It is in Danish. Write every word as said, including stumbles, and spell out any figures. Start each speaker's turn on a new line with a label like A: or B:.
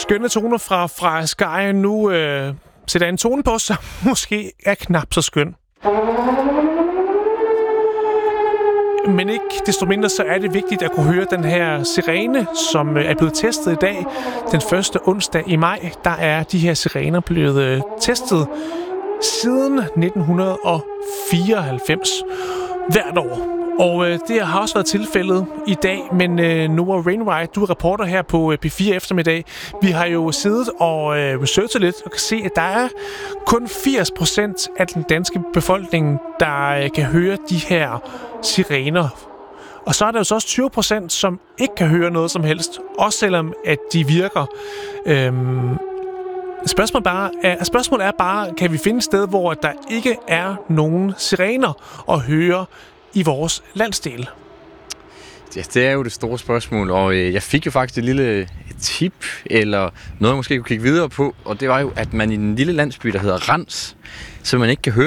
A: Skønne toner fra, fra Sky. Nu øh, sætter jeg en tone på, som måske er knap så skøn. Men ikke desto mindre, så er det vigtigt at kunne høre den her sirene, som er blevet testet i dag. Den første onsdag i maj, der er de her sirener blevet testet siden nitten fireoghalvfems hvert år. Og øh, det har også været tilfældet i dag, men øh, Noah Wainwright, du er reporter her på P fire eftermiddag. Vi har jo siddet og øh, researchet lidt og kan se, at der er kun firs procent af den danske befolkning, der øh, kan høre de her sirener. Og så er der jo så også tyve procent, som ikke kan høre noget som helst, også selvom at de virker. Øhm, spørgsmålet, bare er, spørgsmålet er bare, kan vi finde et sted, hvor der ikke er nogen sirener at høre i vores landsdel?
B: Ja, det er jo det store spørgsmål, og øh, jeg fik jo faktisk et lille et tip, eller noget, jeg måske kunne kigge videre på, og det var jo, at man i den lille landsby, der hedder Rans, så man ikke kan høre